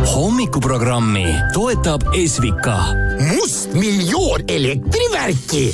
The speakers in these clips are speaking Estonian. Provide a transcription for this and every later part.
Hommikuprogrammi toetab Esvika. Must miljoon elektrivärki.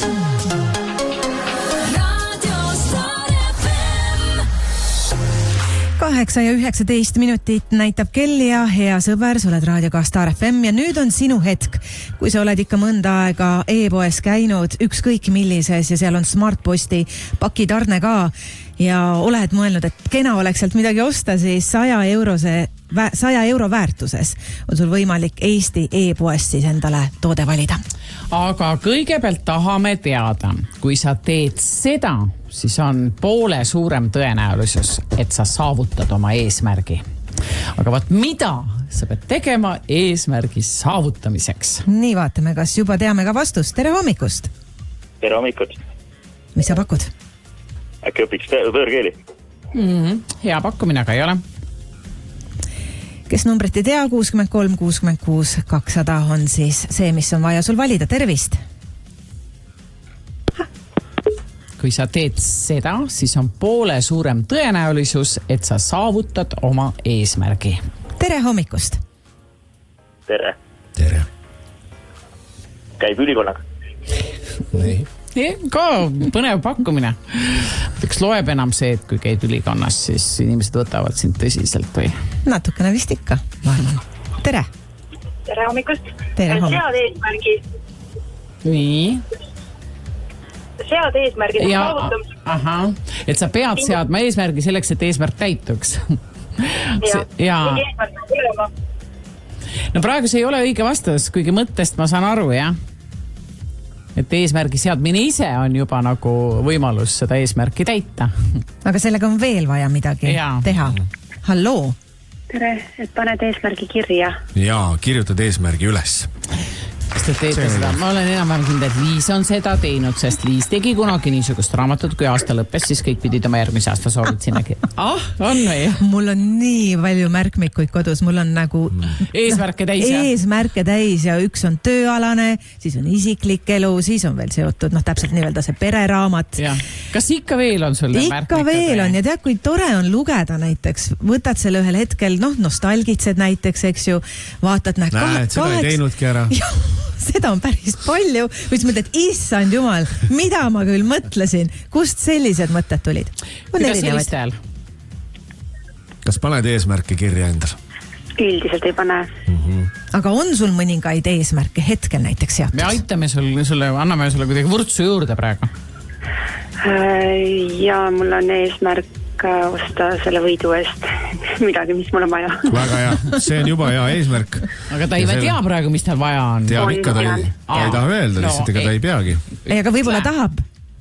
8:19 näitab kell ja hea sõber, sa oled raadioga Star FM ja nüüd on sinu hetk, kui sa oled ikka mõnda aega e-poes käinud, ükskõik millises ja seal on Smartposti pakitarne ka ja oled mõelnud, et kena oleks sealt midagi osta, siis 100 euro väärtuses on sul võimalik Eesti e-poest siis endale toode valida. Aga kõigepealt tahame teada, kui sa teed seda, siis on poole suurem tõenäolisus, et sa saavutad oma eesmärgi. Aga vaat mida sa pead tegema eesmärgi saavutamiseks? Nii vaatame, kas juba teame ka vastust. Tere hommikust! Tere hommikut! Mis sa pakud? Äkki õpiks võõrkeeli? Hea pakkumine, aga ei ole. Kes numbrit ei tea, 63 66 200 on siis see, mis on vaja sul valida. Tervist! Kui sa teed seda, siis on poole suurem tõenäolisus, et sa saavutad oma eesmärgi. Tere hommikust! Tere! Tere! Käib ülikonaga? Nii. Ka põnev pakkumine. Eks loeb enam see, et kui käid ülikonnas, siis inimesed võtavad sind tõsiselt või? Natukene vist ikka, ma arvan. Tere! Tere hommikust! Tere hommikust! Sead eesmärgi. Nii? Sead eesmärgi. Aha, et sa pead seadma eesmärgi selleks, et eesmärk täituks. No praegu see ei ole õige vastus, kuigi mõttest ma saan aru, jah? Et eesmärgi seadmine ise on juba nagu võimalus seda eesmärki täita. Aga sellega on veel vaja midagi teha. Halloo! Tere, et paned eesmärgi kirja. Jaa, kirjutad eesmärgi üles. Kas te teete seda? Ma olen enam kindel, et Liis on seda teinud, sest Liis tegi kunagi niisugust raamatut, kui aasta lõppes, siis kõik pidid oma järgmise aasta soovid sinnagi. On või? Mul on nii palju märkmikuid kodus, mul on nagu eesmärke täis ja üks on tööalane, siis on isiklik elu, siis on veel seotud, täpselt nii-öelda see pereraamat. Ja. Kas ikka veel on sul märkmikud? Ikka veel on ja tead, kui tore on lugeda näiteks, võtad selle ühel hetkel, nostalgitsed näiteks, eks ju, vaatad, näed, seda ei teinudki ära. Seda on päris palju, või siis mõtled, issand jumal, mida ma küll mõtlesin, kust sellised mõtted tulid? Kuidas sellist ajal? Kas paned eesmärke kirja endal? Üldiselt ei pane. Aga on sul mõningaid eesmärke hetkel näiteks seatud? Me aitame sulle, anname sulle kuidagi vurtsu juurde praegu. Ja mul on eesmärk osta selle võidu eest midagi, mis mul on vaja. Väga hea, see on juba hea eesmärk. Aga ta ei tea praegu, mis tal vaja on. Teab ikka, ta ei taha öelda, lihtsalt ega ta ei peagi. Aga võibolla tahab?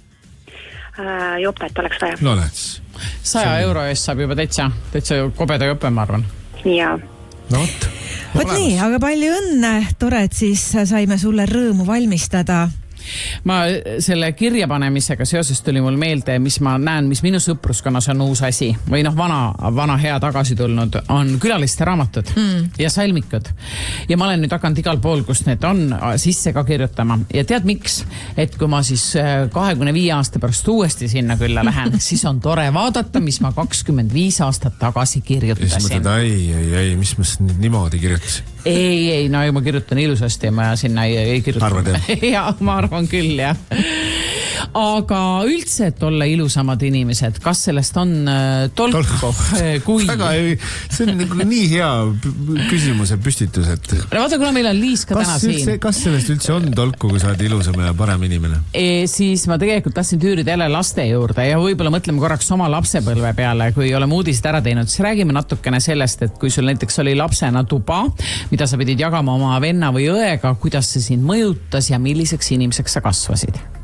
Jopet oleks vaja. No näed. 100 euro eest saab juba täitsa kobeda jope, ma arvan. Jaa. No võt nii, aga palju õnne, tore, et siis saime sulle rõõmu valmistada. Ma selle kirjapanemisega seoses tuli mul meelde, mis ma näen, mis minu sõpruskonnas on uus asi või vana hea tagasi tulnud, on külaliste raamatud ja salmikud. Ja ma olen nüüd hakanud igal pool, kus need on sisse ka kirjutama. Ja tead miks? Et kui ma siis 25 aasta pärast uuesti sinna külla lähen, siis on tore vaadata, mis ma 25 aastat tagasi kirjutasin. Siis mõtled, mis ma niimoodi kirjutasin? Ei, no ma kirjutan ilusasti ja ma sinna ei kirjuta. Arvad, jah? Ja, ma arvan küll, jah. Aga üldse, et olla ilusamad inimesed, kas sellest on tolku? See on nii hea küsimuse püstitus, et... Vaata, kuna meil on Liis ka täna siin. Kas sellest üldse on tolku, kui sa oled ilusam ja parem inimene? Siis ma tegelikult tahtsin tüürida jälle laste juurde ja võib-olla mõtleme korraks oma lapsepõlve peale, kui oleme uudised ära teinud. Siis räägime natukene sellest, et kui sul näiteks oli lapsena tuba, mida sa pidid jagama oma venna või õega, kuidas see sind mõjutas ja milliseks inimeseks sa kasvasid?